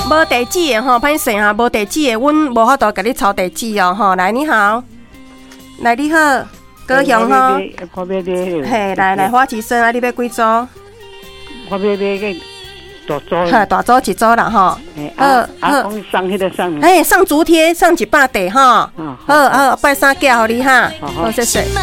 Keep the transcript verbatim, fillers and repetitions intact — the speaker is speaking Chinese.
无地址的吼，歹势哈，无地址的，阮无法度甲你抄地址哦吼。来，你好，来你好，高雄吼， 我要买， 嘿，来来，花旗参啊，你要几组？ 我要买个大组， 哈，大组一组啦吼。 好，好，讲送迄个送， 哎，送竹贴，送一百块吼。好好，拜三寄互你哈，好，谢谢。